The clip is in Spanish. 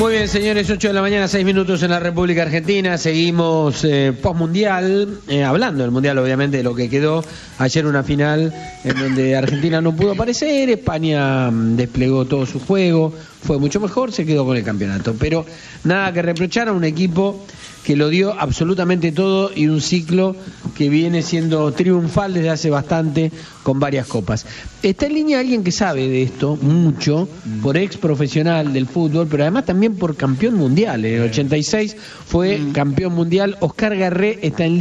Muy bien, señores, 8 de la mañana, 6 minutos en la República Argentina. Seguimos post-mundial, hablando del mundial, obviamente, de lo que quedó. Ayer una final en donde Argentina no pudo aparecer, España desplegó todo su juego, fue mucho mejor, se quedó con el campeonato. Pero nada que reprochar a un equipo que lo dio absolutamente todo y un ciclo que viene siendo triunfal desde hace bastante con varias copas. Está en línea alguien que sabe de esto mucho, por ex profesional del fútbol, pero además también por campeón mundial. En el 86 fue campeón mundial. Oscar Garré está en línea.